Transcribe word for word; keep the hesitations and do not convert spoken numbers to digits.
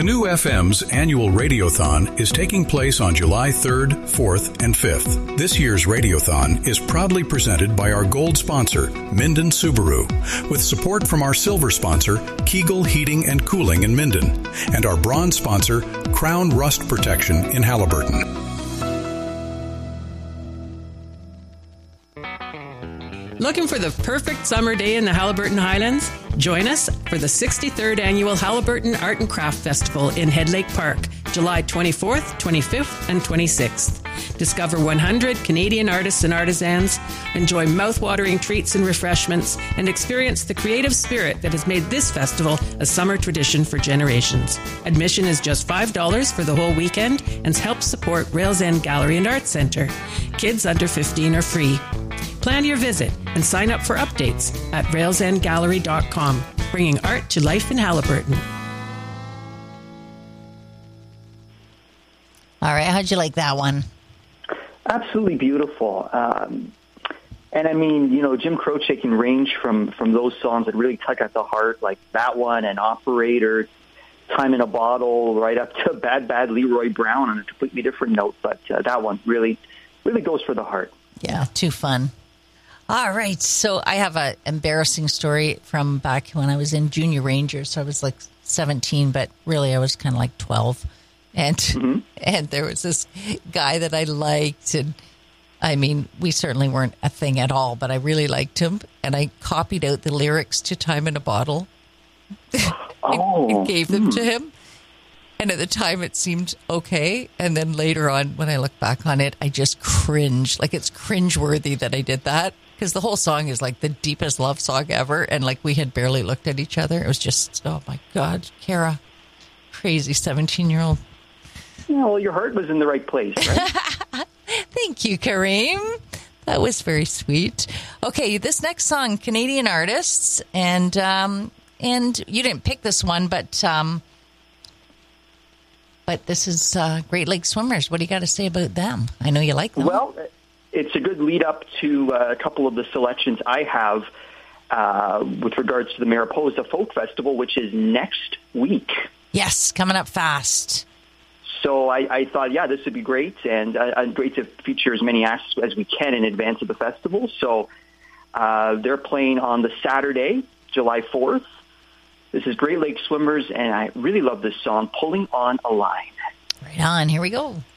Canoe F M's annual Radiothon is taking place on July third, fourth, and fifth. This year's Radiothon is proudly presented by our gold sponsor, Minden Subaru, with support from our silver sponsor, Kegel Heating and Cooling in Minden, and our bronze sponsor, Crown Rust Protection in Haliburton. Looking for the perfect summer day in the Haliburton Highlands? Join us for the sixty-third Annual Haliburton Art and Craft Festival in Head Lake Park, July twenty-fourth, twenty-fifth, and twenty-sixth. Discover one hundred Canadian artists and artisans, enjoy mouth-watering treats and refreshments, and experience the creative spirit that has made this festival a summer tradition for generations. Admission is just five dollars for the whole weekend and helps support Rails End Gallery and Arts Centre. Kids under fifteen are free. Plan your visit and sign up for updates at rails end gallery dot com, bringing art to life in Haliburton. All right, how'd you like that one? Absolutely beautiful. Um, and I mean, you know, Jim Croce can range from, from those songs that really tug at the heart, like that one and Operator, Time in a Bottle, right up to Bad Bad Leroy Brown on a completely different note. But uh, that one really, really goes for the heart. Yeah, too fun. All right, so I have an embarrassing story from back when I was in Junior Rangers. So I was like seventeen, but really I was kind of like twelve. And mm-hmm. and there was this guy that I liked, and I mean, we certainly weren't a thing at all, but I really liked him, and I copied out the lyrics to Time in a Bottle oh. and gave them mm. to him. And at the time, it seemed okay. And then later on, when I look back on it, I just cringe. Like, it's cringeworthy that I did that. Because the whole song is like the deepest love song ever. And like, we had barely looked at each other. It was just, oh my God, Kara, crazy seventeen-year-old. Yeah, well, your heart was in the right place, right? Thank you, Kareem. That was very sweet. Okay, this next song, Canadian artists. And, um, and you didn't pick this one, but... Um, But this is uh, Great Lakes Swimmers. What do you got to say about them? I know you like them. Well, it's a good lead up to uh, a couple of the selections I have uh, with regards to the Mariposa Folk Festival, which is next week. Yes, coming up fast. So I, I thought, yeah, this would be great, and uh, great to feature as many acts as we can in advance of the festival. So uh, they're playing on the Saturday, July fourth. This is Great Lakes Swimmers, and I really love this song, Pulling on a Line. Right on. Here we go.